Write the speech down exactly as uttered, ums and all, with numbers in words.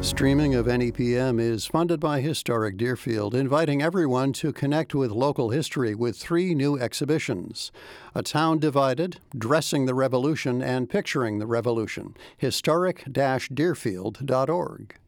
Streaming of N E P M is funded by Historic Deerfield, inviting everyone to connect with local history with three new exhibitions: A Town Divided, Dressing the Revolution, and Picturing the Revolution. historic dash deerfield dot org.